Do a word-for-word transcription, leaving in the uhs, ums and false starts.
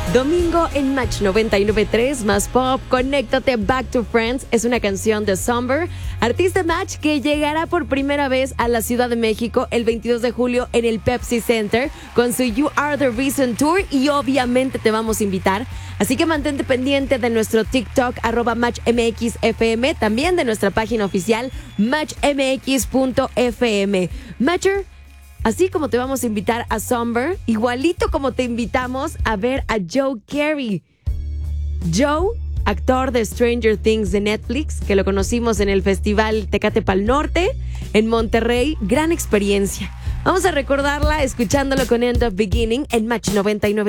Domingo en Match noventa y nueve punto tres, más pop, conéctate. Back to Friends es una canción de Somber, artista Match que llegará por primera vez a la Ciudad de México el veintidós de julio en el Pepsi Center con su You Are The Reason Tour, y obviamente te vamos a invitar. Así que mantente pendiente de nuestro TikTok, arroba MatchMXFM, también de nuestra página oficial, match m x punto f m. Matcher, así como te vamos a invitar a Somber, igualito como te invitamos a ver a Joe Carey. Joe, actor de Stranger Things de Netflix, que lo conocimos en el Festival Tecate Pal Norte, en Monterrey. Gran experiencia. Vamos a recordarla escuchándolo con End of Beginning en Match noventa y nueve.